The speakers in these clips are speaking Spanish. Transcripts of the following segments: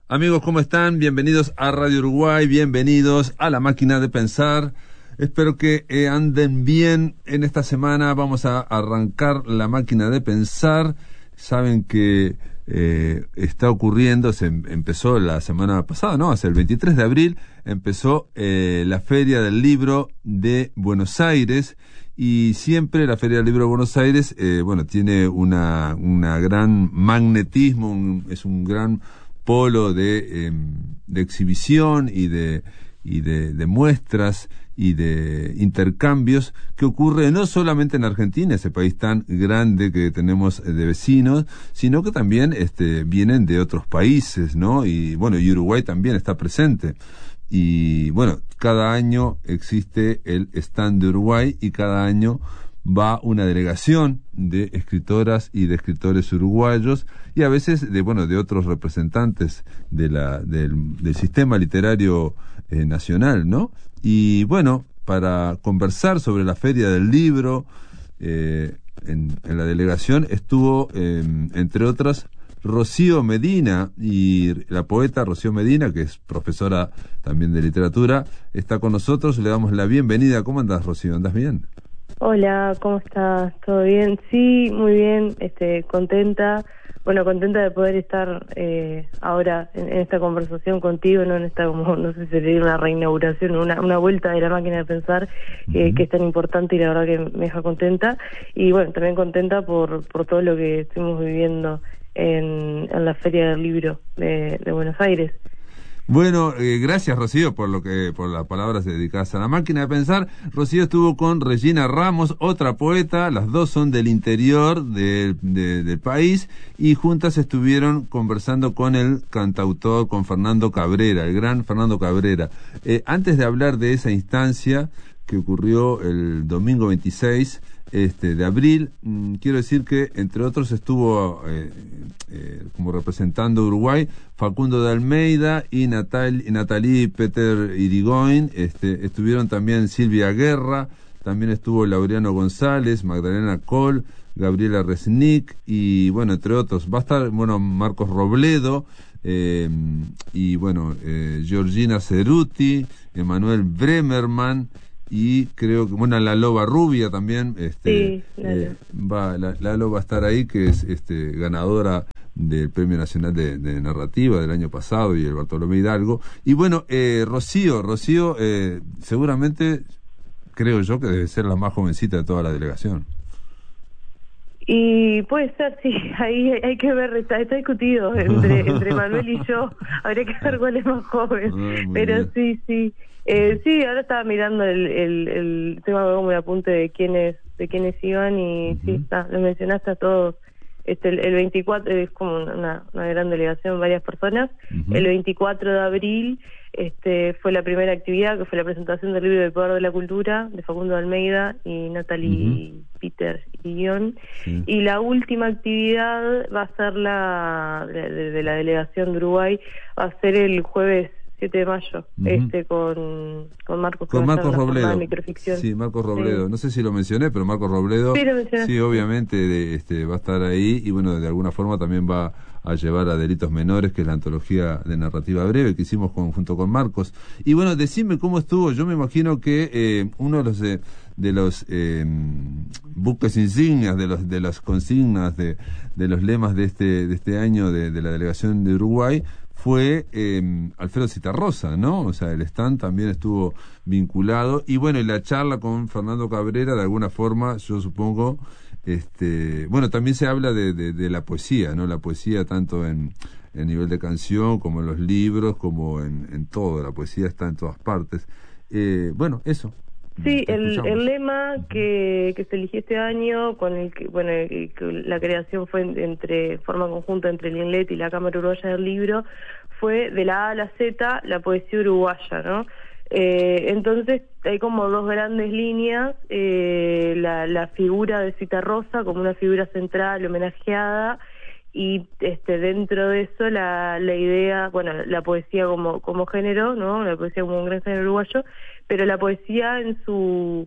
Amigos, ¿cómo están? Bienvenidos a Radio Uruguay, bienvenidos a La Máquina de Pensar. Espero que anden bien. En esta semana vamos a arrancar La Máquina de Pensar. Saben que está ocurriendo, empezó la semana pasada, ¿no? Hace el 23 de abril empezó la Feria del Libro de Buenos Aires. Y siempre la Feria del Libro de Buenos Aires, tiene una gran magnetismo, es un gran polo de exhibición y de muestras y de intercambios que ocurre no solamente en Argentina, ese país tan grande que tenemos de vecinos, sino que también vienen de otros países, ¿no? Y Uruguay también está presente. Y cada año existe el stand de Uruguay y cada año va una delegación de escritoras y de escritores uruguayos y a veces de otros representantes del sistema literario nacional, ¿no? Y para conversar sobre la Feria del Libro, en la delegación estuvo, entre otras, Rocío Medina, y la poeta Rocío Medina, que es profesora también de literatura, está con nosotros. Le damos la bienvenida. ¿Cómo andás, Rocío? ¿Andás bien? Hola, ¿cómo estás? ¿Todo bien? Sí, muy bien, contenta. Contenta de poder estar ahora en esta conversación contigo, ¿no? En esta, no sé si sería una reinauguración, una vuelta de La Máquina de Pensar, que es tan importante y la verdad que me deja contenta. Y también contenta por todo lo que estuvimos viviendo en la Feria del Libro de Buenos Aires. Gracias, Rocío, por las palabras dedicadas a La Máquina de Pensar. Rocío estuvo con Regina Ramos, otra poeta, las dos son del interior del país, y juntas estuvieron conversando con el cantautor, con Fernando Cabrera, el gran Fernando Cabrera. Antes de hablar de esa instancia que ocurrió el domingo 26 de abril, quiero decir que entre otros estuvo como representando a Uruguay Facundo de Almeida y Natalie Peter Irigoyen. Estuvieron también Silvia Guerra, también estuvo Laureano González, Magdalena Coll, Gabriela Resnick y entre otros va a estar Marcos Robledo, Georgina Ceruti, Emanuel Bremerman, y creo que Lalo Barrubia también, sí, Lalo va a estar ahí, que es ganadora del Premio Nacional de Narrativa del año pasado, y el Bartolomé Hidalgo. Y Rocío, seguramente, creo yo, que debe ser la más jovencita de toda la delegación. Y puede ser, sí, ahí hay que ver, está discutido entre Manuel y yo, habría que ver cuál es más joven, pero bien. Sí. Sí, ahora estaba mirando el tema como de apunte de quiénes iban, y sí, lo mencionaste a todos. El 24 es como una gran delegación, varias personas. El 24 de abril fue la primera actividad, que fue la presentación del libro del Poder de la Cultura de Facundo de Almeida y Natalie Peter Irigoyen. Y la última actividad va a ser de la delegación de Uruguay, va a ser el jueves 7 de mayo, con Marcos. Con Marcos Robledo. Sí, Marcos Robledo. Sí. No sé si lo mencioné, pero Marcos Robledo. Sí, lo mencioné. Sí, obviamente va a estar ahí, y de alguna forma también va a llevar a Delitos Menores, que es la antología de narrativa breve que hicimos junto con Marcos. Y decime cómo estuvo. Yo me imagino que uno de los buques insignias, de las consignas, de los lemas de este año de la delegación de Uruguay, fue Alfredo Zitarrosa, ¿no? O sea, el stand también estuvo vinculado. Y y la charla con Fernando Cabrera, de alguna forma, yo supongo, también se habla de la poesía, ¿no? La poesía tanto en nivel de canción, como en los libros, como en todo. La poesía está en todas partes. Eso. Sí, el lema que se eligió este año, con el que la creación fue entre forma conjunta entre el INLET y la Cámara Uruguaya del Libro, fue de la A a la Z, la poesía uruguaya, ¿no? Entonces hay como dos grandes líneas, la figura de Zitarrosa como una figura central homenajeada, y dentro de eso la idea, la poesía como género, ¿no? La poesía como un gran género uruguayo, pero la poesía en su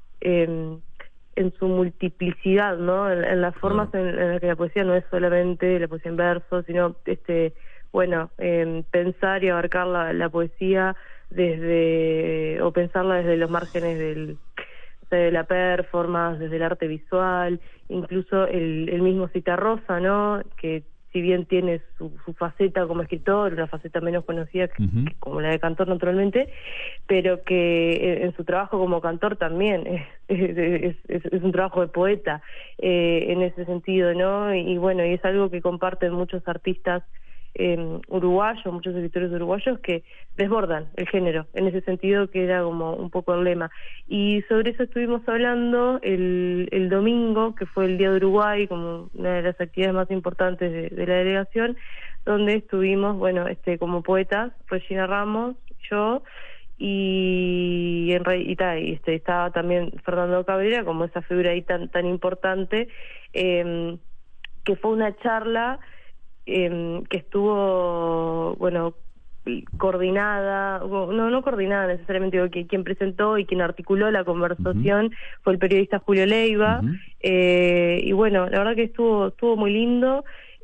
multiplicidad, ¿no? En las formas en las que la poesía no es solamente la poesía en verso, sino bueno, pensar y abarcar la poesía o pensarla desde los márgenes de la performance, desde el arte visual, incluso el mismo Citarrosa, ¿no? Que si bien tiene su faceta como escritor, una faceta menos conocida que como la de cantor naturalmente, pero que en su trabajo como cantor también es un trabajo de poeta en ese sentido, ¿no? Y bueno, y es algo que comparten muchos artistas uruguayos, muchos escritores uruguayos que desbordan el género, en ese sentido que era como un poco el lema. Y sobre eso estuvimos hablando el domingo, que fue el Día de Uruguay, como una de las actividades más importantes de la delegación, donde estuvimos, bueno, como poetas, Regina Ramos, yo, y estaba también Fernando Cabrera, como esa figura ahí tan importante, que fue una charla que estuvo, bueno, coordinada, no coordinada necesariamente, digo, que quien presentó y quien articuló la conversación fue el periodista Julio Leiva, y bueno, la verdad que estuvo muy lindo.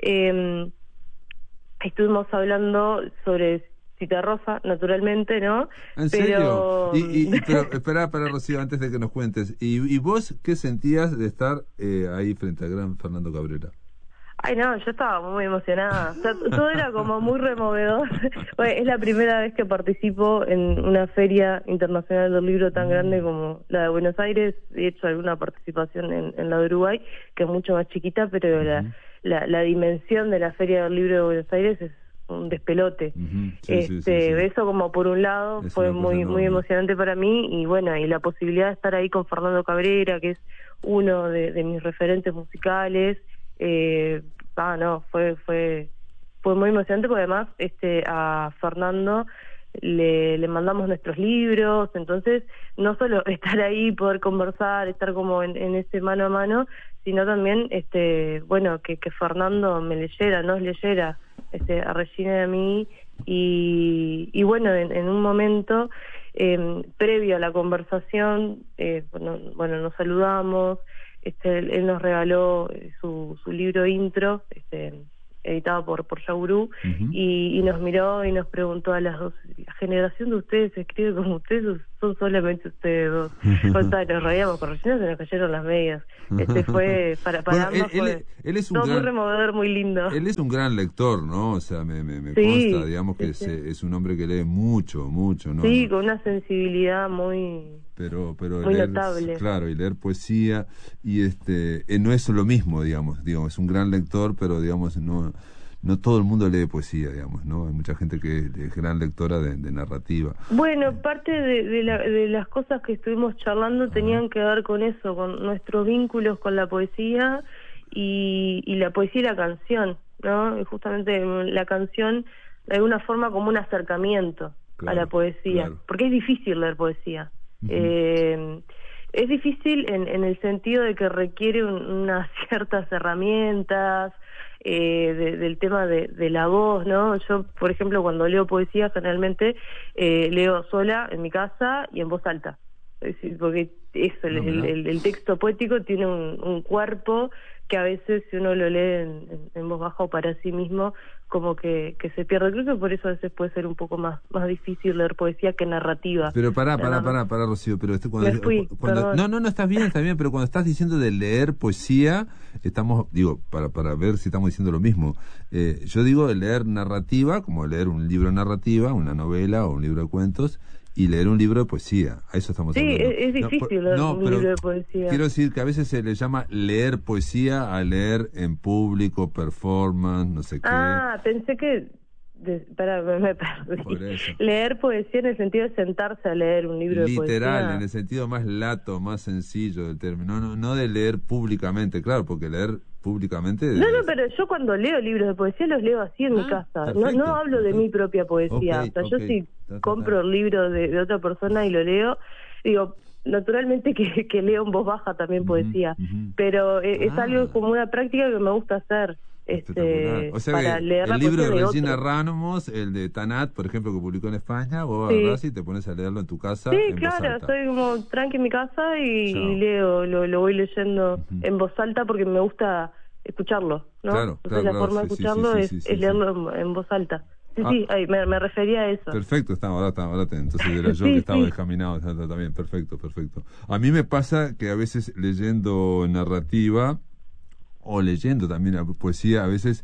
Estuvimos hablando sobre Citarrosa, naturalmente, ¿no? ¿En serio? Pero espera, Rocío, antes de que nos cuentes, ¿y vos qué sentías de estar ahí frente al gran Fernando Cabrera? Ay, no, yo estaba muy emocionada. O sea, todo era como muy removedor. Bueno, es la primera vez que participo en una feria internacional del libro tan grande como la de Buenos Aires. He hecho alguna participación en la de Uruguay, que es mucho más chiquita, pero la dimensión de la Feria del Libro de Buenos Aires es un despelote. Sí. Eso como por un lado es fue muy emocionante para mí, y bueno, y la posibilidad de estar ahí con Fernando Cabrera, que es uno de mis referentes musicales. Fue muy emocionante, porque además a Fernando le mandamos nuestros libros, entonces no solo estar ahí, poder conversar, estar como en ese mano a mano, sino también bueno, que Fernando nos leyera a Regina y a mí, y bueno, en un momento previo a la conversación, bueno, nos saludamos. Él nos regaló su libro intro, editado por Yaurú, y nos miró y nos preguntó a las dos: ¿la generación de ustedes se escribe como ustedes o son solamente ustedes dos? O sea, nos reíamos con Regina, se nos cayeron las medias. Fue para ambos, él es todo muy removedor, muy lindo. Él es un gran lector, ¿no? O sea, me consta, digamos, que es un hombre que lee mucho, ¿no? Sí, con una sensibilidad muy muy leer, notable. Claro, y leer poesía, y no es lo mismo, digamos, es un gran lector, pero digamos no todo el mundo lee poesía, digamos, ¿no? Hay mucha gente que es gran lectora de narrativa. Bueno, parte de las cosas que estuvimos charlando tenían que ver con eso, con nuestros vínculos con la poesía y la poesía y la canción, ¿no? Y justamente la canción, de alguna forma, como un acercamiento a la poesía, porque es difícil leer poesía. Es difícil en el sentido de que requiere unas ciertas herramientas del tema de la voz, ¿no? Yo, por ejemplo, cuando leo poesía, generalmente leo sola en mi casa y en voz alta. Es decir, porque eso, el texto poético tiene un cuerpo que a veces, si uno lo lee en voz baja o para sí mismo, como que se pierde. Creo que por eso a veces puede ser un poco más difícil leer poesía que narrativa. Pero pará, Rocío, pero cuando no, está bien, pero cuando estás diciendo de leer poesía, para ver si estamos diciendo lo mismo. Yo digo de leer narrativa, como leer un libro de narrativa, una novela o un libro de cuentos, y leer un libro de poesía. A eso estamos hablando. Sí, es difícil leer un libro de poesía. Quiero decir que a veces se le llama leer poesía a leer en público, performance, no sé qué. Pensé que... me perdí. Leer poesía en el sentido de sentarse a leer un libro de poesía. Literal, en el sentido más lato, más sencillo del término. No de leer públicamente, claro, porque leer públicamente... pero yo cuando leo libros de poesía los leo así en mi casa. No hablo de mi propia poesía. Yo compro el libro de otra persona y lo leo. Digo, naturalmente que leo en voz baja también poesía, pero es algo como una práctica que me gusta hacer. O sea, para leer el libro de Regina Ramos, el de Tanat, por ejemplo, que publicó en España, vos agarrás y te pones a leerlo en tu casa. Sí, claro, estoy como tranqui en mi casa y leo, lo voy leyendo en voz alta, porque me gusta escucharlo, ¿no? Claro, Entonces claro, la claro, forma de sí, sí, escucharlo sí, sí, es sí, leerlo en voz alta. Sí, Ah, sí, me refería a eso. perfecto, ahora te entonces era yo que Sí, estaba sí. descaminado, también, perfecto, perfecto. A mí me pasa que a veces leyendo narrativa o leyendo también la poesía, a veces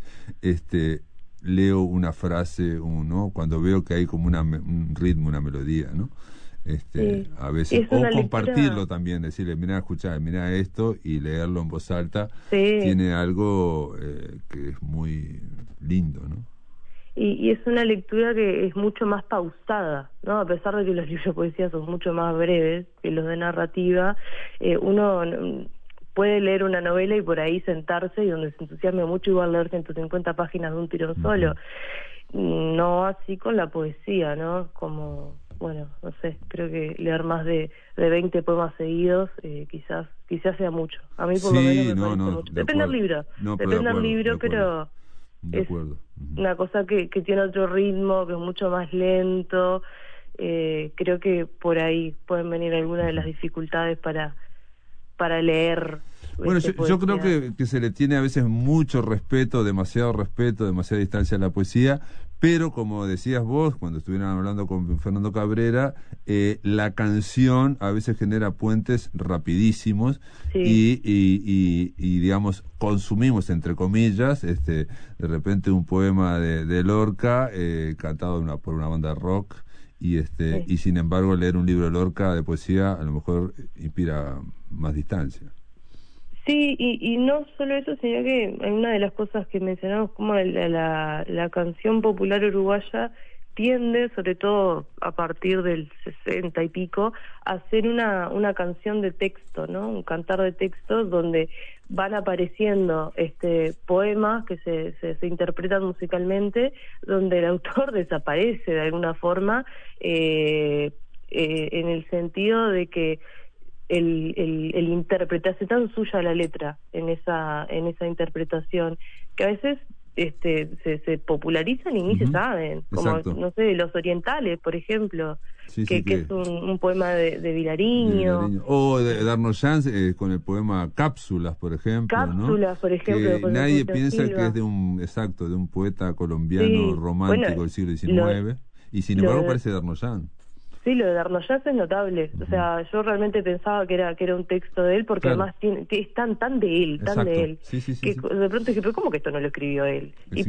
leo una frase, ¿no? Cuando veo que hay como un ritmo, una melodía, ¿no? Sí. A veces, Es o una lectura, compartirlo también, decirle, mira, escuchá, mira esto, y leerlo en voz alta, sí, tiene algo que es muy lindo, ¿no? y es una lectura que es mucho más pausada, ¿no? A pesar de que los libros de poesía son mucho más breves que los de narrativa, uno puede leer una novela y por ahí sentarse y donde se entusiasme mucho igual leer 150 páginas de un tirón solo. No así con la poesía, ¿no? Como, bueno, no sé, creo que leer más de 20 poemas seguidos quizás sea mucho. A mí por lo menos Sí, me no, parece no, mucho. de acuerdo. No, pero de Depende del acuerdo, de libro, acuerdo, pero de es acuerdo. una cosa que tiene otro ritmo, que es mucho más lento. Creo que por ahí pueden venir algunas de las dificultades para leer Bueno, yo creo poesía. que se le tiene a veces mucho respeto, demasiada distancia a la poesía, pero como decías vos, cuando estuvieron hablando con Fernando Cabrera, la canción a veces genera puentes rapidísimos Sí, y digamos, consumimos, entre comillas, de repente un poema de Lorca cantado por una banda de rock. sí. Y sin embargo leer un libro de Lorca de poesía a lo mejor inspira más distancia. Sí, y no solo eso, sino que una de las cosas que mencionamos, como la canción popular uruguaya tiende, sobre todo a partir del 60 y pico, a ser una canción de texto, ¿no? Un cantar de textos donde van apareciendo poemas que se interpretan musicalmente, donde el autor desaparece de alguna forma, en el sentido de que el intérprete hace tan suya la letra en esa interpretación que a veces se popularizan y ni se Ujú. saben, como Exacto. no sé, Los Orientales, por ejemplo, Sí, sí, que es un poema de de Vilariño. Vilariño. O de Darnoyans con el poema Cápsulas, por ejemplo, ¿no? Cápsulas, por ejemplo, de Que José nadie Asunción piensa que es Silva. de un poeta colombiano Sí, bueno, romántico del siglo lo, XIX, y sin lo embargo de parece Darnoyan. sí, lo de Darnoyans es notable. O Ujú. sea, yo realmente pensaba que era un texto de él, porque Claro, además es tan de él, exacto. Sí, sí, sí, que sí. de pronto dije, pero ¿cómo que esto no lo escribió él? Es